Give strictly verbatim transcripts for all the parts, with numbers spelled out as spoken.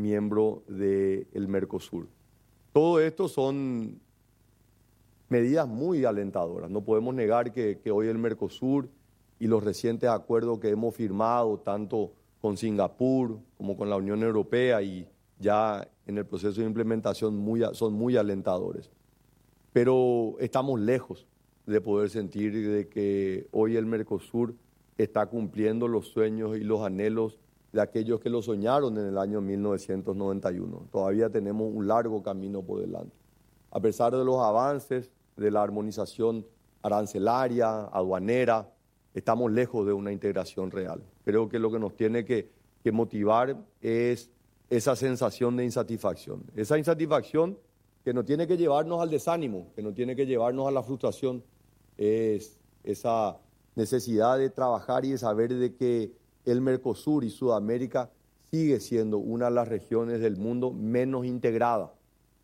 miembro del Mercosur. Todo esto son medidas muy alentadoras. No podemos negar que, que hoy el Mercosur y los recientes acuerdos que hemos firmado, tanto con Singapur como con la Unión Europea y ya en el proceso de implementación muy, son muy alentadores. Pero estamos lejos de poder sentir de que hoy el Mercosur está cumpliendo los sueños y los anhelos de aquellos que lo soñaron en el año mil novecientos noventa y uno. Todavía tenemos un largo camino por delante. A pesar de los avances de la armonización arancelaria, aduanera, estamos lejos de una integración real. Creo que lo que nos tiene que, que motivar es esa sensación de insatisfacción. Esa insatisfacción que no tiene que llevarnos al desánimo, que no tiene que llevarnos a la frustración, es esa necesidad de trabajar y de saber de que el Mercosur y Sudamérica sigue siendo una de las regiones del mundo menos integrada.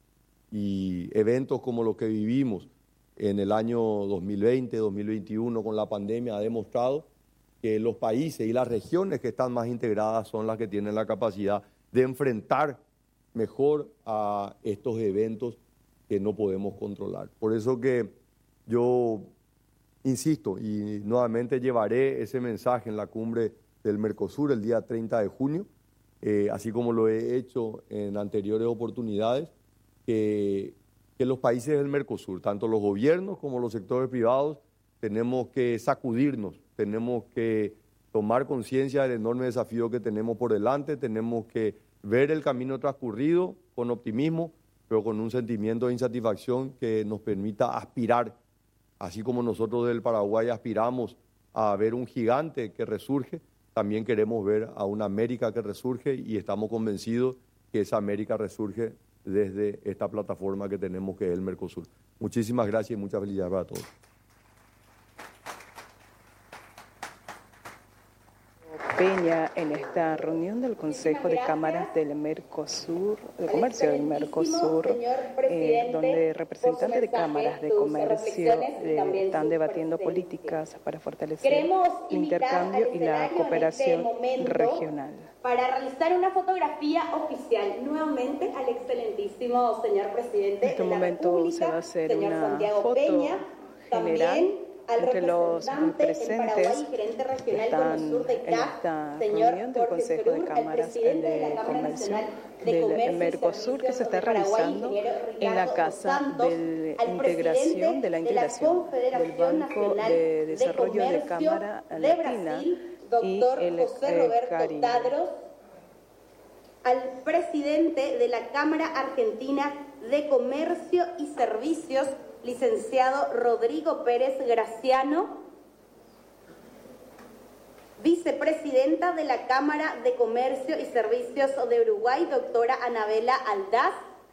Y eventos como los que vivimos en el año dos mil veinte, dos mil veintiuno con la pandemia ha demostrado que los países y las regiones que están más integradas son las que tienen la capacidad de enfrentar mejor a estos eventos que no podemos controlar. Por eso que yo insisto y nuevamente llevaré ese mensaje en la cumbre del Mercosur el día treinta de junio, eh, así como lo he hecho en anteriores oportunidades, que, que los países del Mercosur, tanto los gobiernos como los sectores privados, tenemos que sacudirnos, tenemos que tomar conciencia del enorme desafío que tenemos por delante, tenemos que ver el camino transcurrido con optimismo, pero con un sentimiento de insatisfacción que nos permita aspirar, así como nosotros del Paraguay aspiramos a ver un gigante que resurge, también queremos ver a una América que resurge y estamos convencidos que esa América resurge desde esta plataforma que tenemos que es el Mercosur. Muchísimas gracias y muchas felicidades para todos. Peña en esta reunión del Consejo de Cámaras del Mercosur, de Comercio del Mercosur, eh, donde representantes de cámaras de comercio eh, están debatiendo políticas para fortalecer el intercambio y la cooperación regional. Para realizar una fotografía oficial nuevamente al excelentísimo señor presidente en este de la momento República, se va a hacer señor una Santiago foto Peña, general entre los presentes que están en esta reunión del Consejo de Cámaras de Comercio del Mercosur que se está realizando en la Casa de Integración de la Integración del Banco de Desarrollo de Cámara Latina y el Caribe. Al presidente de la Cámara Argentina de Comercio y Servicios, licenciado Rodrigo Pérez Graciano, vicepresidenta de la Cámara de Comercio y Servicios de Uruguay, doctora Anabela Aldaz,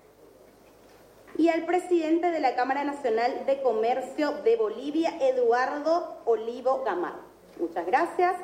y al presidente de la Cámara Nacional de Comercio de Bolivia, Eduardo Olivo Gamarra. Muchas gracias.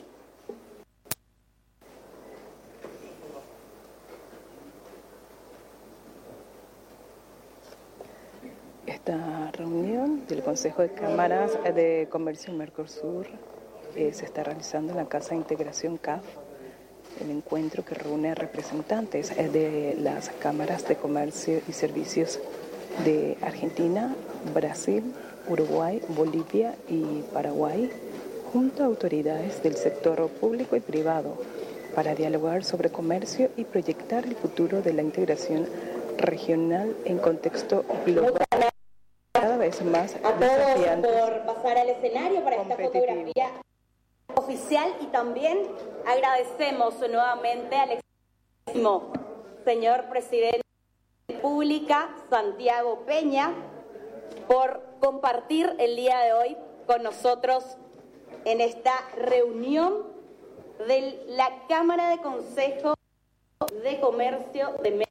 Esta reunión del Consejo de Cámaras de Comercio Mercosur eh, se está realizando en la Casa de Integración C A F, el encuentro que reúne a representantes eh, de las cámaras de comercio y servicios de Argentina, Brasil, Uruguay, Bolivia y Paraguay, junto a autoridades del sector público y privado, para dialogar sobre comercio y proyectar el futuro de la integración regional en contexto global. Cada vez más a todos por pasar al escenario para esta fotografía oficial y también agradecemos nuevamente al excelentísimo señor presidente de la República, Santiago Peña, por compartir el día de hoy con nosotros en esta reunión de la Cámara de Consejo de Comercio de México.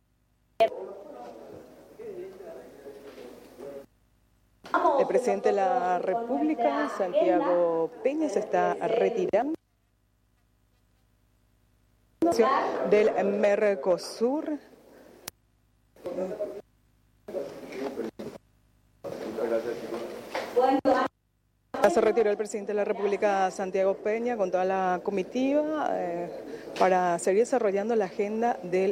El presidente de la República, Santiago Peña, se está retirando del Mercosur. Se retiró el presidente de la República, Santiago Peña, con toda la comitiva eh, para seguir desarrollando la agenda del